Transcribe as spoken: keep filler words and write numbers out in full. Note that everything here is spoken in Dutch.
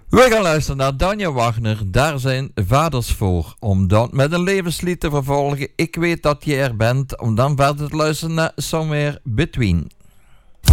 We gaan luisteren naar Danja Wagner, daar zijn vaders voor. Om dan met een levenslied te vervolgen, ik weet dat je er bent. Om dan verder te luisteren naar Somewhere Between.